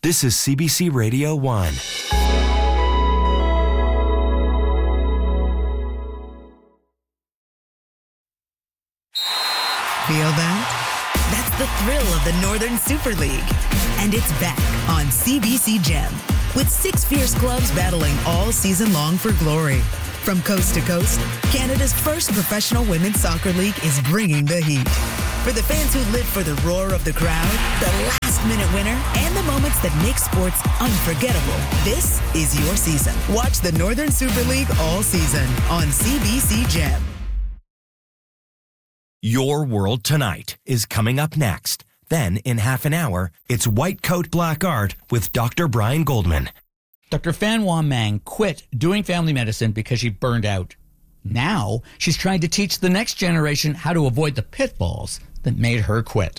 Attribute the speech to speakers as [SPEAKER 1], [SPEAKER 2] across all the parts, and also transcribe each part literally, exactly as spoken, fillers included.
[SPEAKER 1] This is C B C Radio one.
[SPEAKER 2] Feel that? That's the thrill of the Northern Super League. And it's back on C B C Gem, with six fierce clubs battling all season long for glory. From coast to coast, Canada's first professional women's soccer league is bringing the heat. For the fans who live for the roar of the crowd, the last-minute winner, and the moments that make sports unforgettable, this is your season. Watch the Northern Super League all season on C B C Gem.
[SPEAKER 1] Your World Tonight is coming up next. Then, in half an hour, it's White Coat Black Art with Doctor Brian Goldman.
[SPEAKER 3] Doctor Fan Wan Mang quit doing family medicine because she burned out. Now, she's trying to teach the next generation how to avoid the pitfalls that made her quit.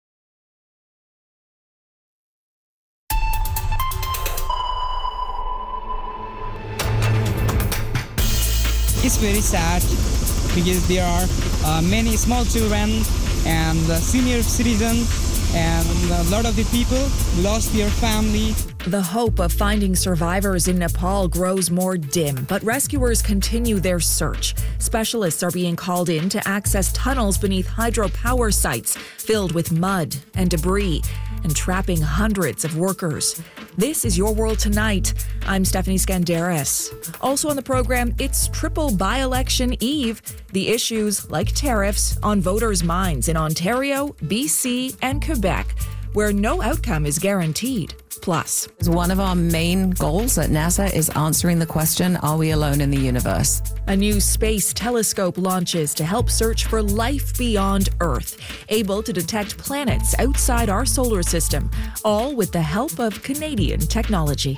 [SPEAKER 4] It's very sad because there are uh, many small children and uh, senior citizens, and a lot of the people lost their family.
[SPEAKER 5] The hope of finding survivors in Nepal grows more dim, but rescuers continue their search. Specialists are being called in to access tunnels beneath hydropower sites filled with mud and debris and trapping hundreds of workers. This is Your World Tonight. I'm Stephanie Skandaris. Also on the program, it's triple by-election eve. The issues, like tariffs, on voters' minds in Ontario, B C, and Quebec, where no outcome is guaranteed. Plus,
[SPEAKER 6] one of our main goals at NASA is answering the question, are we alone in the universe?
[SPEAKER 5] A new space telescope launches to help search for life beyond Earth, able to detect planets outside our solar system, all with the help of Canadian technology.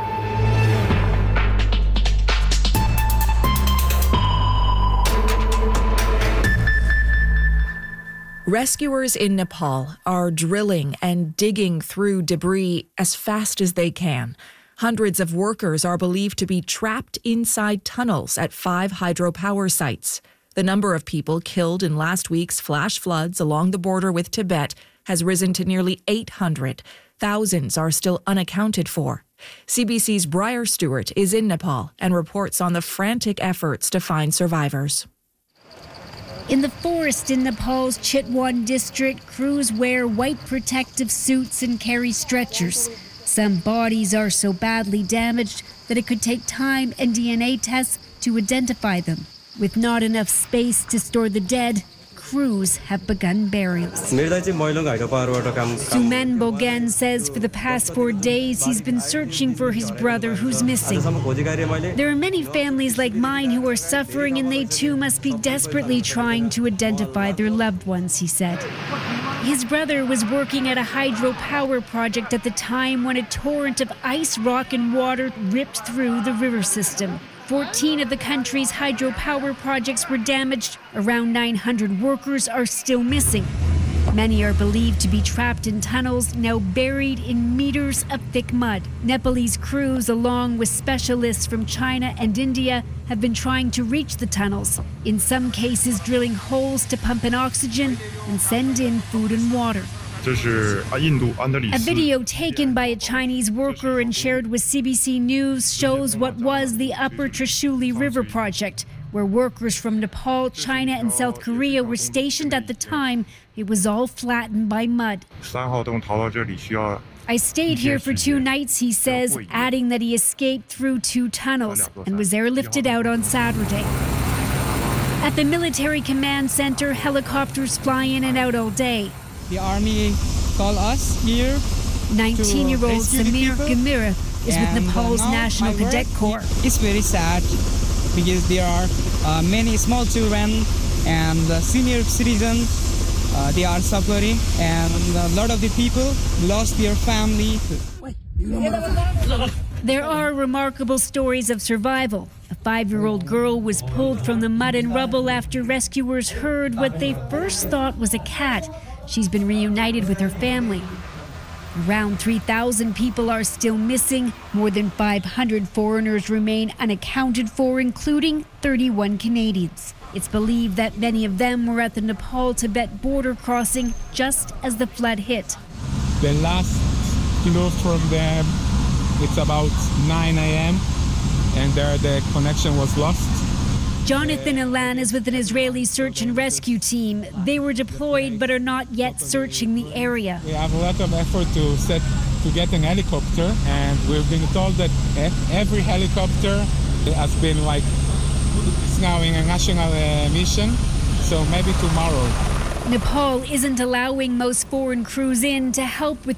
[SPEAKER 5] Rescuers in Nepal are drilling and digging through debris as fast as they can. Hundreds of workers are believed to be trapped inside tunnels at five hydropower sites. The number of people killed in last week's flash floods along the border with Tibet has risen to nearly eight hundred. Thousands are still unaccounted for. C B C's Briar Stewart is in Nepal and reports on the frantic efforts to find survivors.
[SPEAKER 7] In the forest in Nepal's Chitwan district, crews wear white protective suits and carry stretchers. Some bodies are so badly damaged that it could take time and D N A tests to identify them. With not enough space to store the dead, crews have begun burials. Suman Bogan says for the past four days he's been searching for his brother who's missing. There are many families like mine who are suffering, and they too must be desperately trying to identify their loved ones, he said. His brother was working at a hydropower project at the time when a torrent of ice, rock and water ripped through the river system. fourteen of the country's hydropower projects were damaged. Around nine hundred workers are still missing. Many are believed to be trapped in tunnels, now buried in meters of thick mud. Nepalese crews, along with specialists from China and India, have been trying to reach the tunnels, in some cases drilling holes to pump in oxygen and send in food and water. A video taken by a Chinese worker and shared with C B C News shows what was the Upper Trishuli River project, where workers from Nepal, China, and South Korea were stationed at the time. It was all flattened by mud. I stayed here for two nights, he says, adding that he escaped through two tunnels and was airlifted out on Saturday. At the military command center, helicopters fly in and out all day.
[SPEAKER 4] The army called us here.
[SPEAKER 7] nineteen-year-old Samir Gamira is
[SPEAKER 4] and
[SPEAKER 7] with Nepal's
[SPEAKER 4] now
[SPEAKER 7] National Cadet Corps.
[SPEAKER 4] It's very sad because there are uh, many small children and uh, senior citizens. Uh, they are suffering, and a lot of the people lost their family.
[SPEAKER 7] There are remarkable stories of survival. A five-year-old girl was pulled from the mud and rubble after rescuers heard what they first thought was a cat. She's been reunited with her family. Around three thousand people are still missing. More than five hundred foreigners remain unaccounted for, including thirty-one Canadians. It's believed that many of them were at the Nepal-Tibet border crossing just as the flood hit.
[SPEAKER 4] The last
[SPEAKER 8] kilos from them. It's about nine a.m. and there the connection was lost.
[SPEAKER 7] Jonathan Alan is with an Israeli search and rescue team. They were deployed but are not yet searching the area.
[SPEAKER 8] We have a lot of effort to set to get an helicopter, and we've been told that every helicopter has been like, it's now in a national uh, mission, so maybe tomorrow.
[SPEAKER 7] Nepal isn't allowing most foreign crews in to help with